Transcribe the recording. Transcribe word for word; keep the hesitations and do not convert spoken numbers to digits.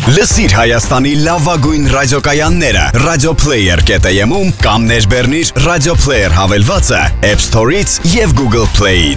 Լսիր Հայաստանի լավագույն ռադիոկայանները Radioplayer կետ am-ում կամ ներբեռնիր Radio Player հավելվածը App Store-ից եւ Google Play-ից։